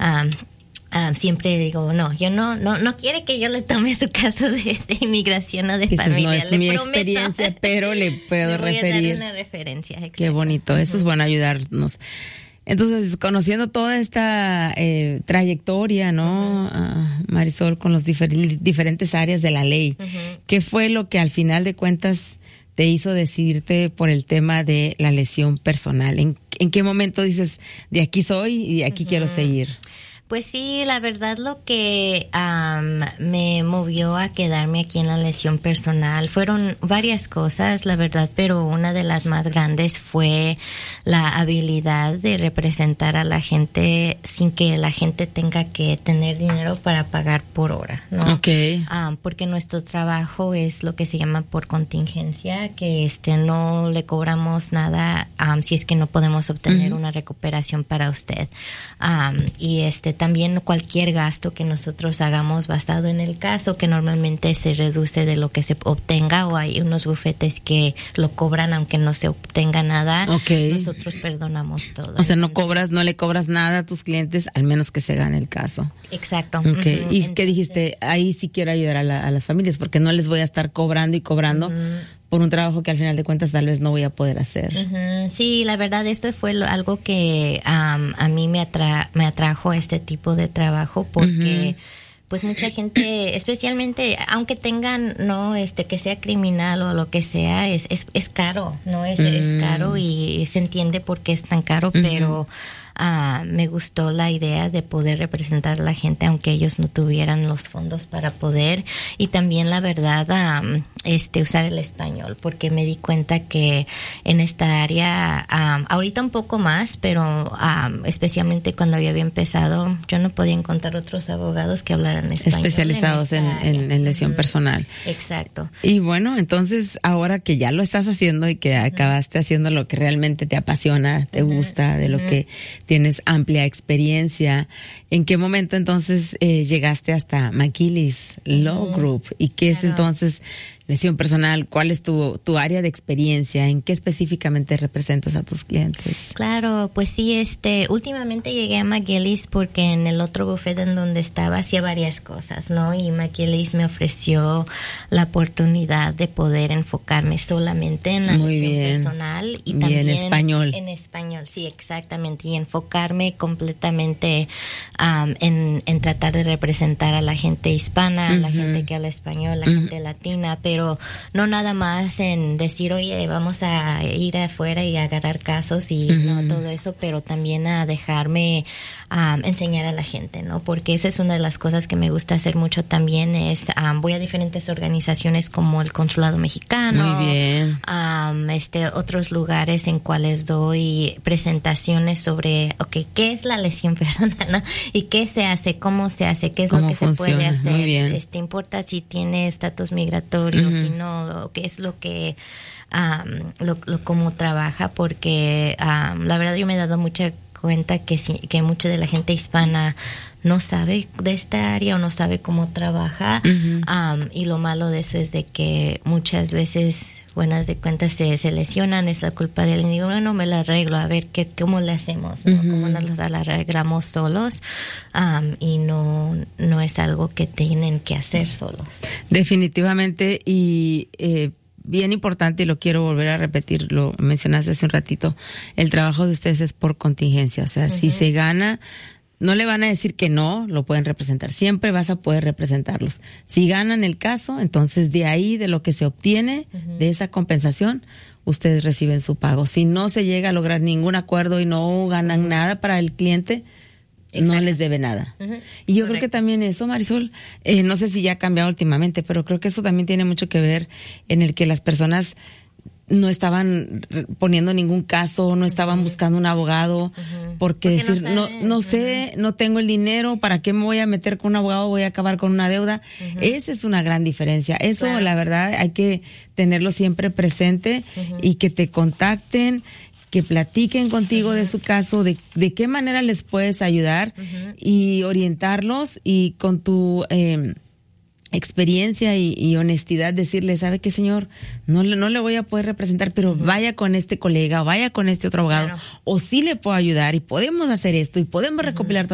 siempre digo, yo no quiere que yo le tome su caso de inmigración o de familia. No es mi experiencia, pero le puedo referir. Voy a dar una referencia. Exacto. Qué bonito, eso es bueno, ayudarnos. Entonces, conociendo toda esta trayectoria, ¿no, Marisol, con los diferentes áreas de la ley, ¿qué fue lo que al final de cuentas te hizo decidirte por el tema de la lesión personal? ¿En qué momento dices, de aquí soy y de aquí quiero seguir? Pues sí, la verdad lo que me movió a quedarme aquí en la lesión personal fueron varias cosas, la verdad, pero una de las más grandes fue la habilidad de representar a la gente sin que la gente tenga que tener dinero para pagar por hora, ¿no? Okay. Porque nuestro trabajo es lo que se llama por contingencia, que no le cobramos nada si es que no podemos obtener una recuperación para usted. Y también cualquier gasto que nosotros hagamos basado en el caso, que normalmente se reduce de lo que se obtenga, o hay unos bufetes que lo cobran aunque no se obtenga nada. Okay. Nosotros perdonamos todo. O sea, no le cobras nada a tus clientes al menos que se gane el caso. Exacto. Okay. ¿Y qué dijiste? Ahí sí quiero ayudar a las familias, porque no les voy a estar cobrando y cobrando por un trabajo que al final de cuentas tal vez no voy a poder hacer. Sí, la verdad esto fue algo que a mí me atrajo a este tipo de trabajo, porque pues mucha gente, especialmente aunque tengan que sea criminal o lo que sea, es caro, no es caro, y se entiende por qué es tan caro, pero me gustó la idea de poder representar a la gente aunque ellos no tuvieran los fondos para poder, y también la verdad usar el español, porque me di cuenta que en esta área ahorita un poco más, pero especialmente cuando yo había empezado, yo no podía encontrar otros abogados que hablaran español especializados en lesión personal. Exacto. Y bueno, entonces ahora que ya lo estás haciendo y que acabaste haciendo lo que realmente te apasiona, te gusta, de lo que tienes amplia experiencia, ¿en qué momento entonces llegaste hasta McGillis Law Group? ¿Y qué es entonces lesión personal? ¿Cuál es tu área de experiencia? ¿En qué específicamente representas a tus clientes? Claro, pues sí, últimamente llegué a McGillis porque en el otro bufete en donde estaba hacía varias cosas, ¿no? Y McGillis me ofreció la oportunidad de poder enfocarme solamente en la lesión personal y también en español. En español, sí, exactamente, y enfocarme completamente en tratar de representar a la gente hispana, a la gente que habla español, la gente latina, pero no nada más en decir, oye, vamos a ir afuera y agarrar casos y no todo eso, pero también a dejarme enseñar a la gente, ¿no? Porque esa es una de las cosas que me gusta hacer mucho también, es voy a diferentes organizaciones como el Consulado Mexicano, muy bien, otros lugares en cuales doy presentaciones sobre, qué es la lesión personal, ¿no? Y qué se hace, cómo se hace, qué es lo que se puede hacer. Muy bien. Importa si tiene estatus migratorio, si no, qué es lo que cómo trabaja, porque la verdad yo me he dado mucha cuenta que mucha de la gente hispana no sabe de esta área o no sabe cómo trabaja, y lo malo de eso es de que muchas veces, buenas de cuentas, se lesionan, es la culpa de él, y digo, bueno, me la arreglo, a ver cómo le hacemos, ¿no? Cómo nos la arreglamos solos, y no es algo que tienen que hacer solos. Definitivamente, y bien importante, y lo quiero volver a repetir, lo mencionaste hace un ratito, el trabajo de ustedes es por contingencia, o sea, si se gana, no le van a decir que no, lo pueden representar, siempre vas a poder representarlos. Si ganan el caso, entonces de ahí, de lo que se obtiene, de esa compensación, ustedes reciben su pago. Si no se llega a lograr ningún acuerdo y no ganan nada para el cliente, no les debe nada. Y yo creo que también eso, Marisol, no sé si ya ha cambiado últimamente, pero creo que eso también tiene mucho que ver en el que las personas no estaban poniendo ningún caso, no estaban buscando un abogado, porque decir, no sé, no tengo el dinero, ¿para qué me voy a meter con un abogado? Voy a acabar con una deuda. Esa es una gran diferencia. Eso, la verdad, hay que tenerlo siempre presente, y que te contacten, que platiquen contigo de su caso, de qué manera les puedes ayudar y orientarlos, y con tu experiencia y honestidad decirle, ¿sabe qué, señor? No le voy a poder representar, pero vaya con este colega, vaya con este otro abogado, o sí le puedo ayudar y podemos hacer esto y podemos recopilar